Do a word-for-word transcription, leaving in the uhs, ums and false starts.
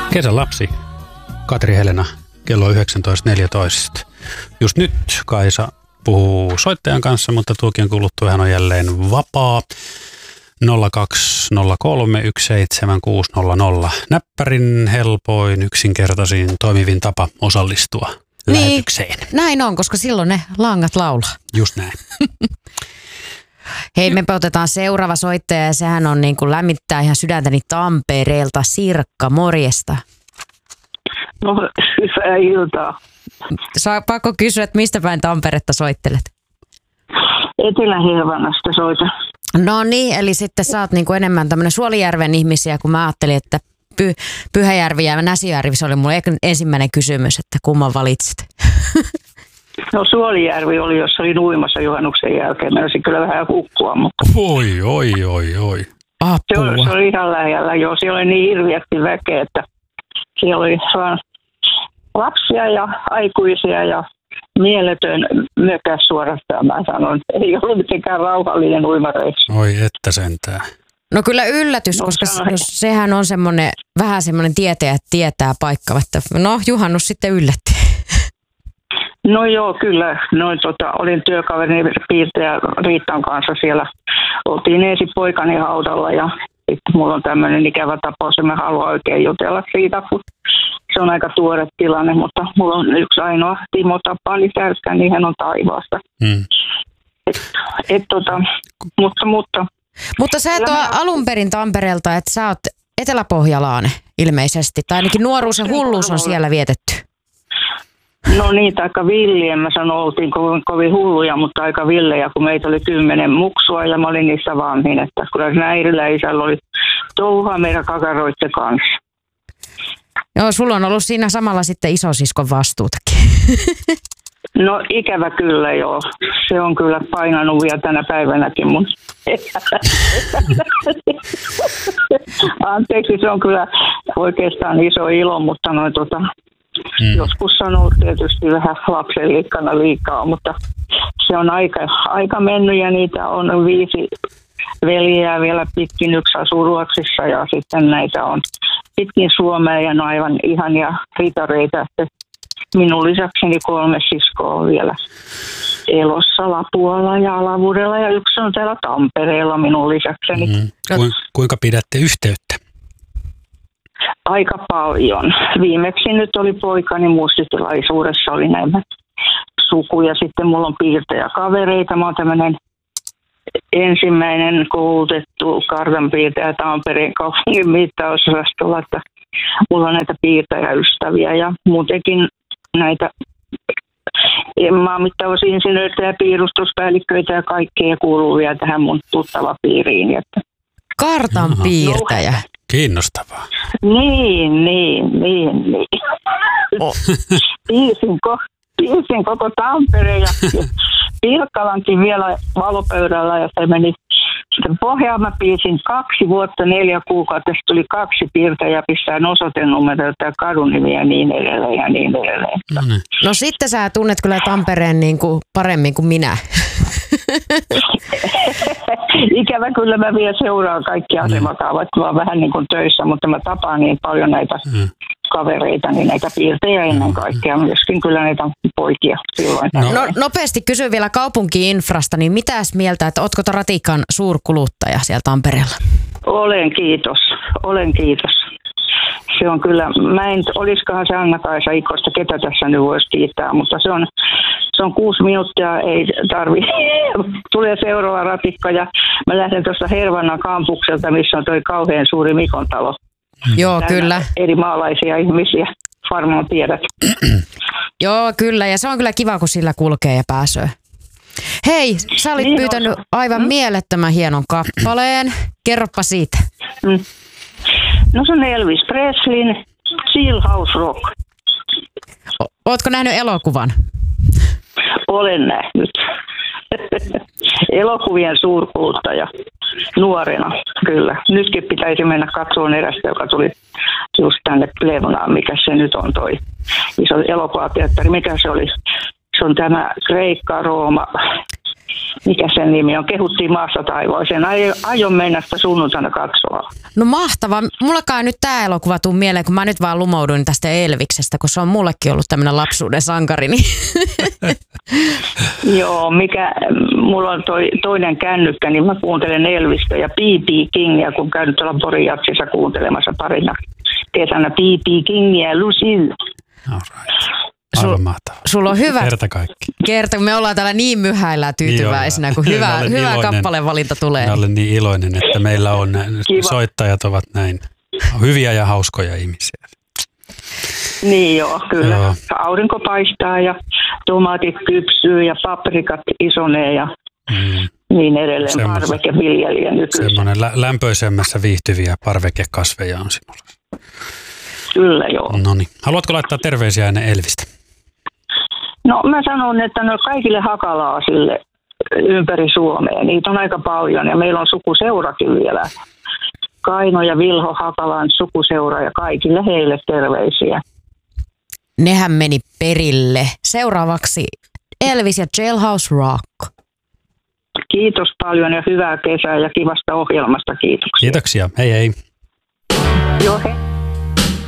Kesän lapsi, Katri Helena, kello yhdeksäntoista neljätoista. Just nyt Kaisa puhuu soittajan kanssa, mutta tuokin kuluttua hän on jälleen vapaa. nolla kaksi nolla kolme yksi seitsemän kuusi nolla nolla. Näppärin helpoin, yksinkertaisin, toimivin tapa osallistua niin, lähetykseen. Näin on, koska silloin ne langat laulaa. Just näin. Hei, me otetaan seuraava soittaja ja sehän on niin kuin lämmittää ihan sydäntäni Tampereelta. Sirkka, morjesta. No, hyvää iltaa. Saa pakko kysyä, että mistä päin Tamperetta soittelet? Etelä-Hervannasta soitan. No niin, eli sitten sä oot niin kuin enemmän tämmöinen Suolijärven ihmisiä, kun mä ajattelin, että Py, Pyhäjärvi ja Näsijärvi, se oli mun ensimmäinen kysymys, että kumman valitsit? No Suolijärvi oli, jos olin uimassa juhannuksen jälkeen. Mä olisin kyllä vähän hukkua, mutta... Oi, oi, oi, oi. Se oli, se oli ihan lähellä. Joo, siellä oli niin hirviästi väkeä, että siellä oli vaan lapsia ja aikuisia ja mieletön mökäs suorastaan, mä sanon. Ei ollut mitenkään rauhallinen uimareissu. Oi, että sentään. No kyllä yllätys, no, koska se, sehän on semmoinen, vähän semmoinen tietäjä, että tietää paikka. Että no, juhannus sitten yllätti. No joo, kyllä. Noin, tota, olin työkaverini piirtäjä Riittan kanssa siellä. Oltiin ensin poikani haudalla ja sitten mulla on tämmöinen ikävä tapaus ja mä haluan oikein jutella siitä, kun se on aika tuore tilanne, mutta mulla on yksi ainoa Timo Tapani Särkkä, niin hän on taivaasta. Hmm. Et, et, tota, mutta, mutta. Mutta sä et ole alun perin Tampereelta, että sä oot eteläpohjalainen ilmeisesti, tai ainakin nuoruus ja hulluus on siellä vietetty. No niin, aika villiä. Mä sanon, oltiin kovin, kovin hulluja, mutta aika villejä, kun meitä oli kymmenen muksua ja mä olin niissä vanhin. Että kyllä äidillä ja isällä oli touhaa meidän kakaroitten kanssa. Joo, sulla on ollut siinä samalla sitten isosiskon vastuutakin. No ikävä kyllä joo. Se on kyllä painanut vielä tänä päivänäkin mun. Anteeksi, se on kyllä oikeastaan iso ilo, mutta noin tota... Hmm. Joskus on ollut tietysti vähän lapsenlikkana liikaa, mutta se on aika, aika mennyt ja niitä on viisi veljeä vielä pitkin. Yksi asuu Ruotsissa ja sitten näitä on pitkin Suomea ja ne on aivan ihania ritareita. Minun lisäkseni kolme siskoa on vielä elossa Lapualla ja Alavudella ja yksi on täällä Tampereella minun lisäkseni. Hmm. Kuinka pidätte yhteyttä? Aika paljon. Viimeksi nyt oli poikani muistitilaisuudessa, oli näin suku ja sitten mulla on piirtäjäkavereita. Mä oon tämmöinen ensimmäinen koulutettu kartanpiirtäjä Tampereen kaupungin mittausosastolla, että mulla on näitä piirtäjäystäviä ja muutenkin näitä maanmittausinsinöitä ja piirustuspäällikköitä ja kaikkea kuuluu vielä tähän mun tuttava piiriin. Kartanpiirtäjä. Kiinnostavaa. Niin, niin, niin, niin. Oh. Piirsin, ko- piirsin koko Tampereen ja Pirkkalankin vielä valopöydällä ja se meni sitten pohjaan. Mä piirsin kaksi vuotta, neljä kuukautta, sitten tuli kaksi piirtäjää, pistää osoitenumeroita ja kadun nimiä ja niin edelleen ja niin edelleen. No, niin. No sitten sä tunnet kyllä Tampereen niin kuin paremmin kuin minä. Ikävä kyllä mä vielä seuraan kaikki asemakaavat, mä oon vähän niin kuin töissä, mutta mä tapaan niin paljon näitä mm. kavereita, niin näitä piirtejä ennen kaikkea, myöskin kyllä näitä poikia silloin. No, no, nopeasti kysyn vielä kaupunki-infrasta, niin mitäs mieltä, että ootko ratikan suurkuluttaja siellä Tampereella? Olen, kiitos. Olen, kiitos. Se on kyllä, mä en, olisikohan se Anna-Kaisa Ikosta, ketä tässä nyt voisi kiittää, mutta se on, se on kuusi minuuttia, ei tarvi. Tulee seuraava ratikka ja mä lähden tuossa Hervannan kampukselta, missä on toi kauhean suuri Mikon talo. Joo, kyllä. Eri maalaisia ihmisiä, varmaan tiedät. Joo, kyllä, ja se on kyllä kiva, kun sillä kulkee ja pääsee. Hei, sä olit niin pyytänyt on. aivan mm. mielettömän hienon kappaleen. Kerropa siitä. Mm. No se on Elvis Presleyn Jailhouse Rock. O- Ootko nähnyt elokuvan? Olen nähnyt. Elokuvien suurkuluttaja nuorena, kyllä. Nytkin pitäisi mennä katsomaan erästä, joka tuli just tänne Plevnaan, mikä se nyt on toi iso elokuvateatteri. Mikä se oli? Se on tämä Kreikka, Rooma. mikä sen nimi on, kehuttiin maassa taivaaseen. Aion mennä sitä sunnuntaina katsoa. No mahtavaa. Mullakaan nyt tää elokuva tuu mieleen, kun mä nyt vaan lumouduin tästä Elviksestä, kun se on mullekin ollut tämmönen lapsuuden sankari. Niin. Joo, mikä, mulla on toi, toinen kännykkä, niin mä kuuntelen Elvistä ja B B Kingia, kun käyn tuolla Porin Jatsissa kuuntelemassa parina kesänä B B Kingia ja Lucille. All right. Aivan mahtavaa. Sulla on hyvä. Kerta kaikki. Kerta, me ollaan täällä niin myhäillä tyytyväisinä, kun hyvä, hyvä kappalevalinta tulee. Mä olen niin iloinen, että meillä on Kiva. Soittajat ovat näin hyviä ja hauskoja ihmisiä. Niin joo, kyllä. Joo. Aurinko paistaa ja tomaatit kypsyy ja paprikat isonee ja mm. niin edelleen. Semmoisen, parvekeviljelijä nykyisin. Semmoinen lä- lämpöisemmässä viihtyviä parvekekasveja on sinulla. Kyllä joo. Noniin. Haluatko laittaa terveisiä ennen Elvistä? No mä sanon, että no kaikille hakalaasille ympäri Suomea. Niitä on aika paljon ja meillä on sukuseurakin vielä. Kaino ja Vilho Hakalan sukuseura ja kaikille heille terveisiä. Nehän meni perille. Seuraavaksi Elvis ja Jailhouse Rock. Kiitos paljon ja hyvää kesää ja kivasta ohjelmasta. Kiitoksia. Kiitoksia. Hei hei. Joo, hei.